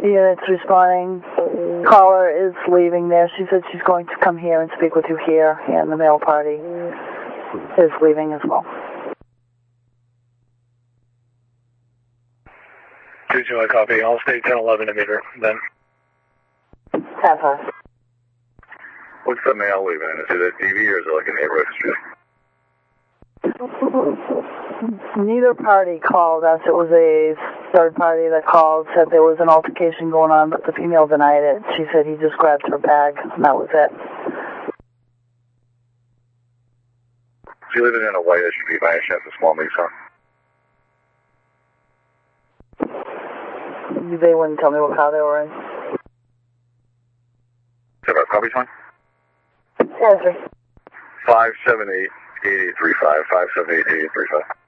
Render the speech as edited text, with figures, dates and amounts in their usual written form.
Units responding. Caller is leaving there. She said she's going to come here and speak with you here, and the male party is leaving as well. 2-2, I copy. I'll stay 10-11 to meet her then. 10-5. What's the male leaving? Is it a TV or is it like a neighborhood street? Neither party called us. It was a third party that called, said there was an altercation going on, but the female denied it. She said he just grabbed her bag, and that was it. Is he living in a white SUV by any chance, a small Nissan? They wouldn't tell me what car they were in. Is that copy time? 10-3. 578-8835, 578-8835.